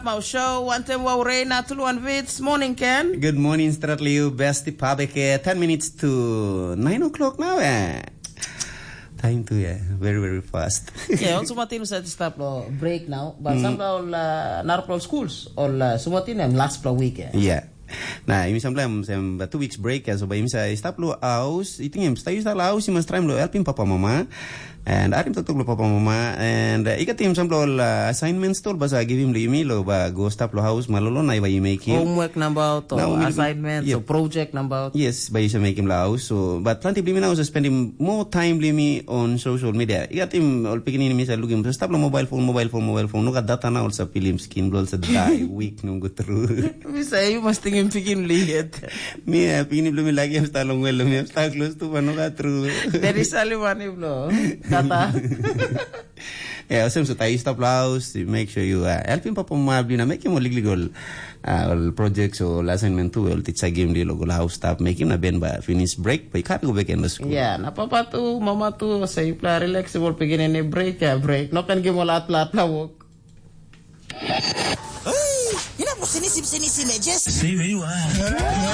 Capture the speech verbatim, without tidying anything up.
Mau show wantem wau reina tuluan vits morning Ken. Good morning, Stratliu, besti public. Ten minutes to nine o'clock now. Eh. Time to yeah, very very fast. Yeah, also matin sa stop lo break now. But some all narplo schools all sumatin am last pro week. Yeah. Nah, ini sampai sem two weeks break ya, so ba imsa stop lo aus, itu ngem stay sta aus mas try lo helping papa mama. And arim to lo papa mama and uh, ikatim sample uh, assignments tol basa give him the email lo ba go stop lo house malolo na iba make him homework number to no, assignment yeah. So project number yes ba isa make him la house so but plenty blimi now so spending more time blimi on social media ikatim all pigini misa lugim so stop lo mobile phone mobile phone mobile phone no ka data na also film skin blow sa die week no go through misa you must think him pigin liet me pigini blimi lagi am sta long well me sta close to no ka through there is only one blo data. Yeah, so so tayo stop house, make sure you uh, helping papa mama na make him legal uh, all projects or assignment to all teach game di logo house stop make him na ben ba finish break pa ikat go back in the school. Yeah, na papa tu mama tu say pla relaxable pagin ni break ya break. No kan game lat lat lawok. Ay, ina po sinisim sinisim eh, Jess. See where you are.